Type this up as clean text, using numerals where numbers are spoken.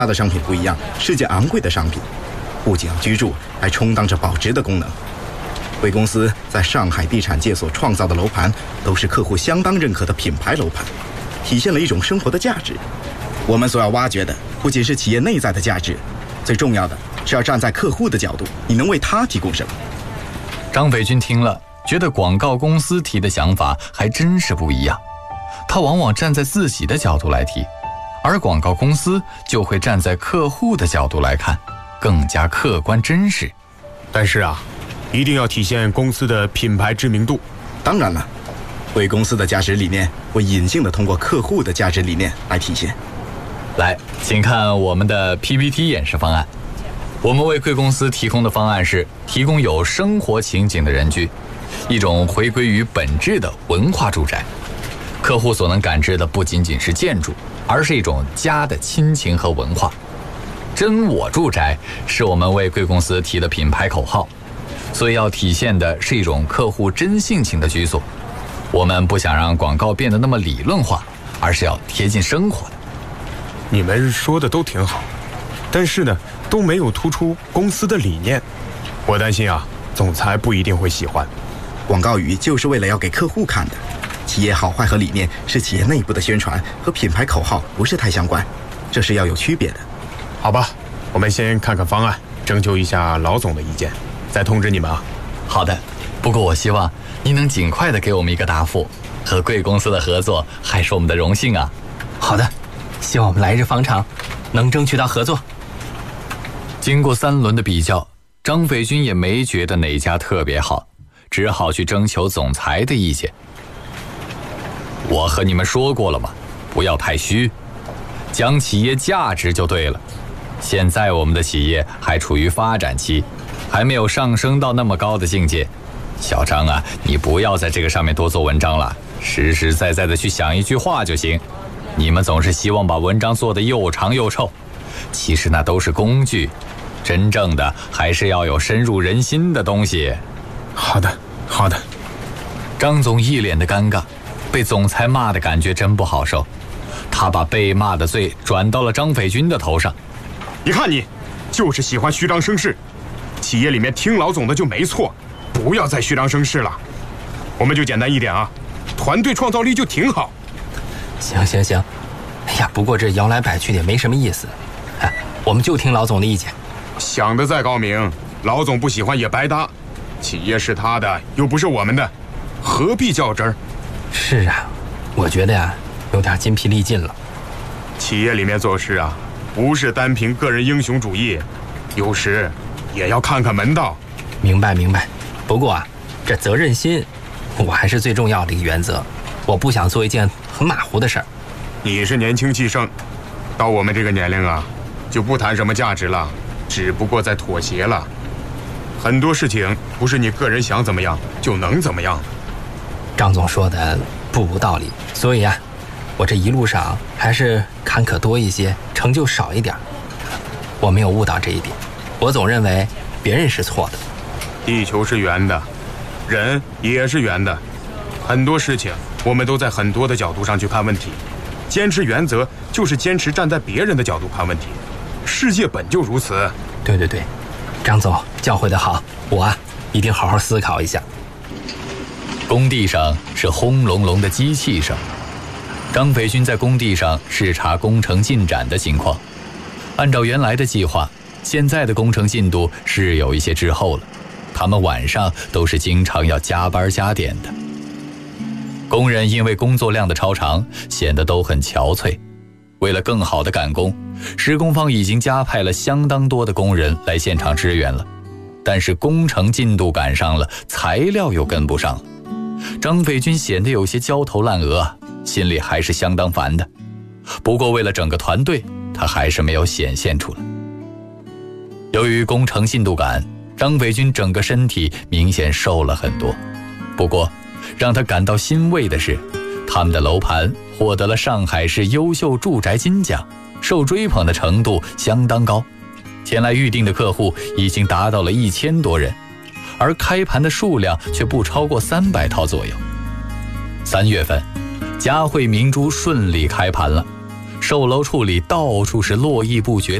他的商品不一样，是件昂贵的商品，不仅要居住，还充当着保值的功能。贵公司在上海地产界所创造的楼盘，都是客户相当认可的品牌楼盘，体现了一种生活的价值。我们所要挖掘的，不仅是企业内在的价值，最重要的是要站在客户的角度，你能为他提供什么？ 张斐军听了，觉得广告公司提的想法还真是不一样。他往往站在自己的角度来提，而广告公司就会站在客户的角度来看，更加客观真实。 但是啊，一定要体现公司的品牌知名度。 当然了，贵公司的价值理念会隐性的通过客户的价值理念来体现。 来，请看我们的 PPT 演示方案。我们为贵公司提供的方案是提供有生活情景的人居，一种回归于本质的文化住宅。客户所能感知的不仅仅是建筑，而是一种家的亲情和文化。真我住宅是我们为贵公司提的品牌口号，所以要体现的是一种客户真性情的居所。我们不想让广告变得那么理论化，而是要贴近生活的。 你们说的都挺好，但是呢，都没有突出公司的理念。我担心啊，总裁不一定会喜欢。 广告语就是为了要给客户看的，企业好坏和理念是企业内部的宣传，和品牌口号不是太相关，这是要有区别的。 好吧，我们先看看方案，征求一下老总的意见，再通知你们啊。 好的，不过我希望您能尽快的给我们一个答复，和贵公司的合作还是我们的荣幸啊。 好的，希望我们来日方长，能争取到合作。 经过3轮的比较，张斐军也没觉得哪家特别好，只好去征求总裁的意见。我和你们说过了吗？不要太虚，讲企业价值就对了。现在我们的企业还处于发展期，还没有上升到那么高的境界。小张啊，你不要在这个上面多做文章了，实实在在的去想一句话就行。你们总是希望把文章做得又长又臭，其实那都是工具，真正的还是要有深入人心的东西。 好的，好的。 张总一脸的尴尬，被总裁骂的感觉真不好受。他把被骂的罪转到了张斐军的头上。 你看你，就是喜欢虚张声势。企业里面听老总的就没错，不要再虚张声势了。我们就简单一点啊，团队创造力就挺好。 行，哎呀，不过这摇来摆去的也没什么意思。哎，我们就听老总的意见。 想得再高明，老总不喜欢也白搭。企业是他的，又不是我们的，何必较真儿？ 是啊，我觉得呀，有点筋疲力尽了。 企业里面做事啊，不是单凭个人英雄主义，有时也要看看门道。 明白。不过啊，这责任心，我还是最重要的一个原则。我不想做一件很马虎的事儿。 你是年轻气盛，到我们这个年龄啊，就不谈什么价值了，只不过在妥协了。很多事情不是你个人想怎么样就能怎么样。 张总说的不无道理，所以啊，我这一路上还是坎坷多一些，成就少一点。我没有悟到这一点，我总认为别人是错的。 地球是圆的，人也是圆的，很多事情我们都在很多的角度上去看问题。坚持原则就是坚持站在别人的角度看问题，世界本就如此。 对，张总教诲得好，我啊一定好好思考一下。 工地上是轰隆隆的机器声。张斐军在工地上视察工程进展的情况。按照原来的计划，现在的工程进度是有一些滞后了，他们晚上都是经常要加班加点的。工人因为工作量的超长，显得都很憔悴。为了更好的赶工，施工方已经加派了相当多的工人来现场支援了。但是工程进度赶上了，材料又跟不上了。张斐军显得有些焦头烂额，心里还是相当烦的。不过为了整个团队，他还是没有显现出来。由于工程进度赶，张斐军整个身体明显瘦了很多。不过让他感到欣慰的是，他们的楼盘获得了上海市优秀住宅金奖，受追捧的程度相当高。前来预定的客户已经达到了1000多人，而开盘的数量却不超过300套左右。3月份，嘉汇明珠顺利开盘了， 售楼处里到处是络绎不绝